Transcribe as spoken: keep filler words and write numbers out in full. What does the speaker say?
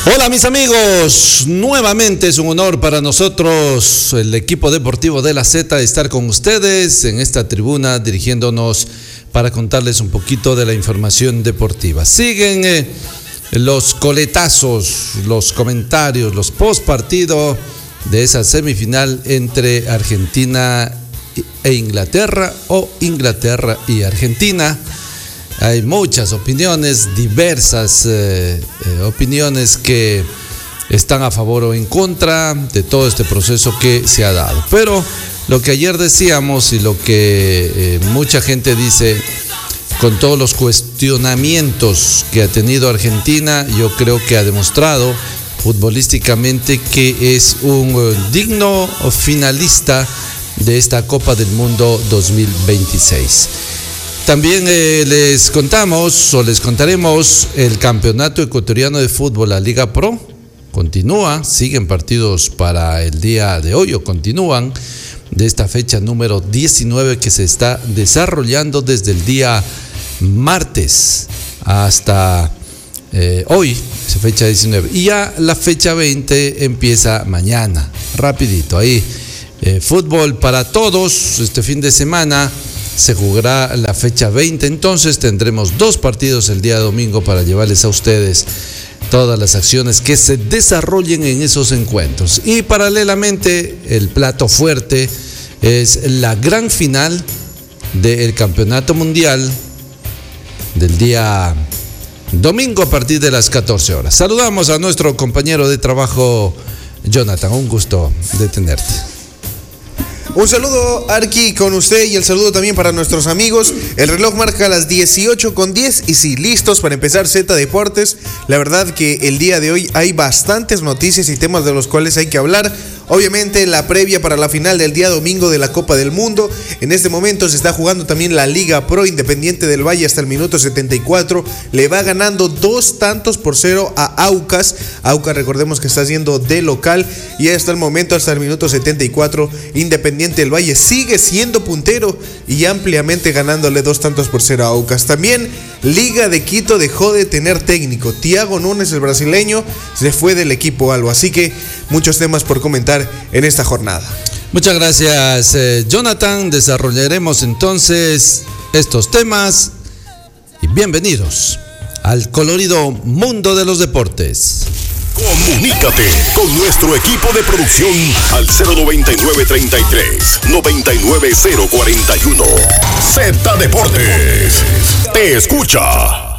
Hola mis amigos, nuevamente es un honor para nosotros, el equipo deportivo de la Z, estar con ustedes en esta tribuna dirigiéndonos para contarles un poquito de la información deportiva. Siguen eh, los coletazos, los comentarios, los post partido de esa semifinal entre Argentina e Inglaterra o Inglaterra y Argentina. Hay muchas opiniones, diversas eh, eh, opiniones que están a favor o en contra de todo este proceso que se ha dado. Pero lo que ayer decíamos y lo que eh, mucha gente dice, con todos los cuestionamientos que ha tenido Argentina, yo creo que ha demostrado futbolísticamente que es un uh, digno finalista de esta Copa del Mundo dos mil veintiséis. También eh, les contamos o les contaremos el Campeonato Ecuatoriano de Fútbol, la Liga Pro, continúa, siguen partidos para el día de hoy o continúan de esta fecha número diecinueve que se está desarrollando desde el día martes hasta eh, hoy, fecha diecinueve. Y ya la fecha veinte empieza mañana, rapidito, ahí eh, fútbol para todos este fin de semana. Se jugará la fecha veinte, entonces tendremos dos partidos el día domingo para llevarles a ustedes todas las acciones que se desarrollen en esos encuentros. Y paralelamente el plato fuerte es la gran final del Campeonato Mundial del día domingo a partir de las catorce horas. Saludamos a nuestro compañero de trabajo Jonathan, un gusto de tenerte. Un saludo, Arqui, con usted y el saludo también para nuestros amigos. El reloj marca las dieciocho con diez y sí, listos para empezar Z Deportes. La verdad que el día de hoy hay bastantes noticias y temas de los cuales hay que hablar. Obviamente la previa para la final del día domingo de la Copa del Mundo. En este momento se está jugando también la Liga Pro. Independiente del Valle hasta el minuto setenta y cuatro le va ganando dos tantos por cero a Aucas. Aucas, recordemos que está siendo de local y hasta el momento, hasta el minuto setenta y cuatro, Independiente del Valle sigue siendo puntero y ampliamente ganándole dos tantos por cero a Aucas. También Liga de Quito dejó de tener técnico. Thiago Nunes, el brasileño, se fue del equipo albo. Así que muchos temas por comentar en esta jornada. Muchas gracias, eh, Jonathan. Desarrollaremos entonces estos temas y bienvenidos al colorido mundo de los deportes. Comunícate con nuestro equipo de producción al cero noventa y nueve, treinta y tres, noventa y nueve, cero cuarenta y uno. Z Deportes te escucha.